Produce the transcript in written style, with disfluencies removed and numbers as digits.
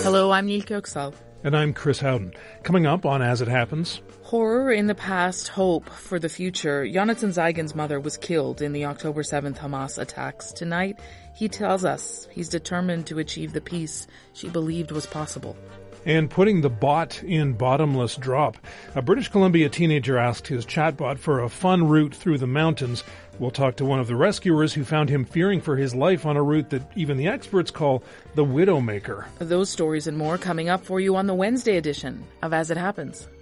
Hello, I'm Nilke Oksal. And I'm Chris Howden. Coming up on As It Happens. Horror in the past, hope for the future. Yonatan Zaigan's mother was killed in the October 7th Hamas attacks. Tonight, he tells us he's determined to achieve the peace she believed was possible. And putting the bot in bottomless drop. A British Columbia teenager asked his chatbot for a fun route through the mountains. We'll talk to one of the rescuers who found him fearing for his life on a route that even the experts call the Widowmaker. Those stories and more coming up for you on the Wednesday edition of As It Happens.